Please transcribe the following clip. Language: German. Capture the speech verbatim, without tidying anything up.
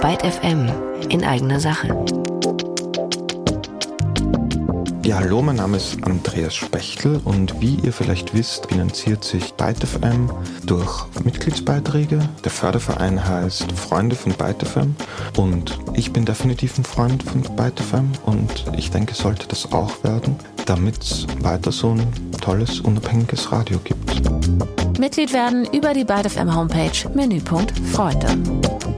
Byte F M in eigener Sache. Ja, hallo, mein Name ist Andreas Spechtel und wie ihr vielleicht wisst, finanziert sich Byte F M durch Mitgliedsbeiträge. Der Förderverein heißt Freunde von Byte F M und ich bin definitiv ein Freund von Byte F M und ich denke, sollte das auch werden, damit es weiter so ein tolles, unabhängiges Radio gibt. Mitglied werden über die Byte F M Homepage, Menüpunkt Freunde.